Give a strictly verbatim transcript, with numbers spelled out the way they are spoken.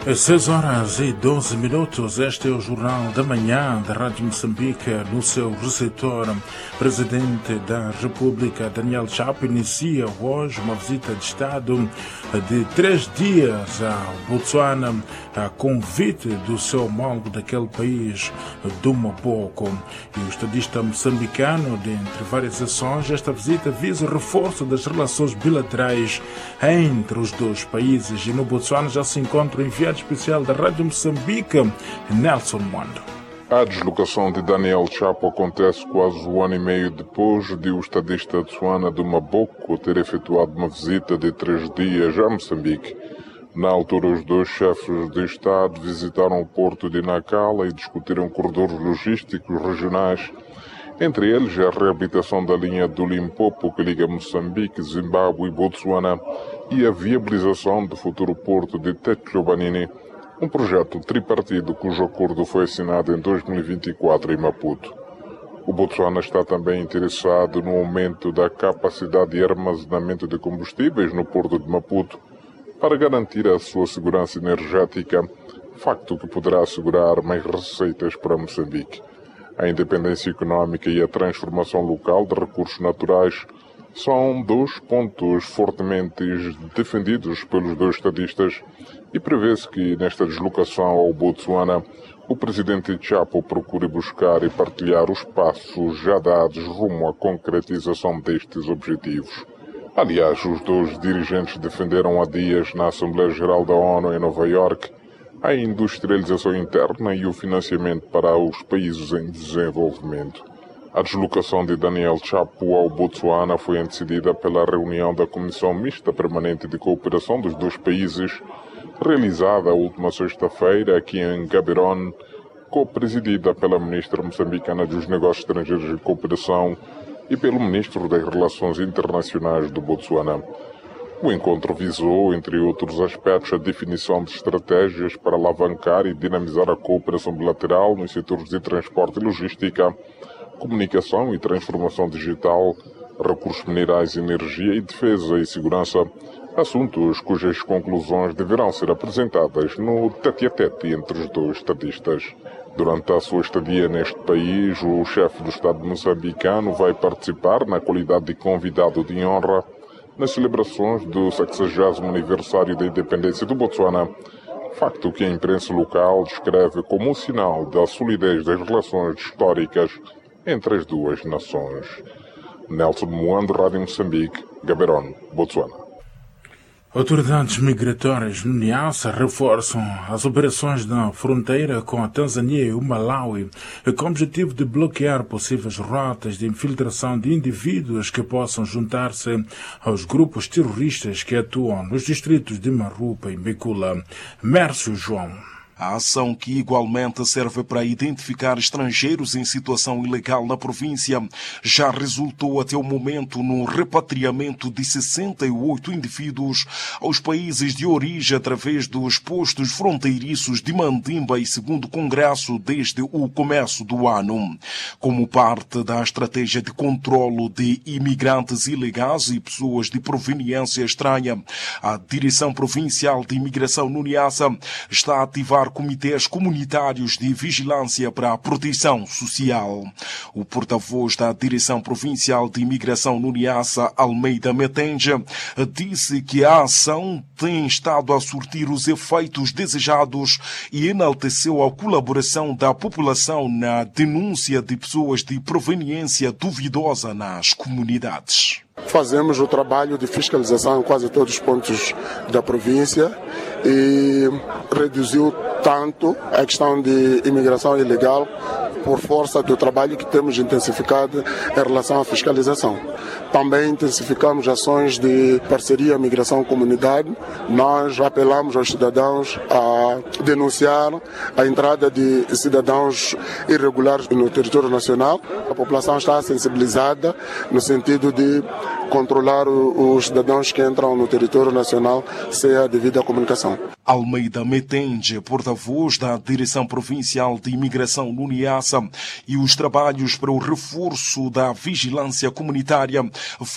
seis horas e doze minutos, este é o Jornal da Manhã da Rádio Moçambique. No seu receptor, Presidente da República, Daniel Chapo, inicia hoje uma visita de Estado de três dias ao Botsuana, a convite do seu homólogo daquele país, Duma Boko. E o estadista moçambicano, dentre várias ações, esta visita visa o reforço das relações bilaterais entre os dois países. E no Botsuana já se encontra o enviado especial da Rádio Moçambique, Nelson Mwando. A deslocação de Daniel Chapo acontece quase um ano e meio depois de o estadista Tsuana Duma Boko ter efetuado uma visita de três dias a Moçambique. Na altura, os dois chefes de Estado visitaram o porto de Nacala e discutiram corredores logísticos regionais, entre eles a reabilitação da linha do Limpopo que liga Moçambique, Zimbábue e Botsuana e a viabilização do futuro porto de Tete-Banini, um projeto tripartido cujo acordo foi assinado em dois mil e vinte e quatro em Maputo. O Botsuana está também interessado no aumento da capacidade de armazenamento de combustíveis no porto de Maputo para garantir a sua segurança energética, facto que poderá assegurar mais receitas para Moçambique. A independência econômica e a transformação local de recursos naturais são dois pontos fortemente defendidos pelos dois estadistas e prevê-se que nesta deslocação ao Botsuana o presidente Chapo procure buscar e partilhar os passos já dados rumo à concretização destes objetivos. Aliás, os dois dirigentes defenderam há dias na Assembleia Geral da ONU em Nova Iorque a industrialização interna e o financiamento para os países em desenvolvimento. A deslocação de Daniel Chapo ao Botsuana foi antecedida pela reunião da Comissão Mista Permanente de Cooperação dos dois países, realizada a última sexta-feira aqui em Gaborone, co-presidida pela ministra moçambicana dos Negócios Estrangeiros e Cooperação e pelo ministro das Relações Internacionais do Botsuana. O encontro visou, entre outros aspectos, a definição de estratégias para alavancar e dinamizar a cooperação bilateral nos setores de transporte e logística, comunicação e transformação digital, recursos minerais, energia e defesa e segurança, assuntos cujas conclusões deverão ser apresentadas no tete-a-tete entre os dois estadistas. Durante a sua estadia neste país, o chefe do Estado moçambicano vai participar na qualidade de convidado de honra nas celebrações do sexagésimo aniversário da independência do Botsuana, facto que a imprensa local descreve como um sinal da solidez das relações históricas entre as duas nações. Nelson Mwando, Rádio Moçambique, Gaborone, Botsuana. Autoridades migratórias no Niassa reforçam as operações na fronteira com a Tanzânia e o Malawi com o objetivo de bloquear possíveis rotas de infiltração de indivíduos que possam juntar-se aos grupos terroristas que atuam nos distritos de Marupa e Mekula. Mércio João. A ação, que igualmente serve para identificar estrangeiros em situação ilegal na província, já resultou até o momento no repatriamento de sessenta e oito indivíduos aos países de origem através dos postos fronteiriços de Mandimba e Segundo Congresso desde o começo do ano. Como parte da estratégia de controlo de imigrantes ilegais e pessoas de proveniência estranha, a Direção Provincial de Imigração no Niassa está a ativar comitês comunitários de vigilância para a proteção social. O porta-voz da Direção Provincial de Imigração no Niassa, Almeida Metenge, disse que a ação tem estado a surtir os efeitos desejados e enalteceu a colaboração da população na denúncia de pessoas de proveniência duvidosa nas comunidades. Fazemos o trabalho de fiscalização em quase todos os pontos da província e reduziu tanto a questão de imigração ilegal por força do trabalho que temos intensificado em relação à fiscalização. Também intensificamos ações de parceria migração-comunidade. Nós apelamos aos cidadãos a denunciar a entrada de cidadãos irregulares no território nacional. A população está sensibilizada no sentido de controlar os cidadãos que entram no território nacional sem a devida comunicação. Almeida Metenge, porta-voz da Direção Provincial de Imigração no Niassa, e os trabalhos para o reforço da vigilância comunitária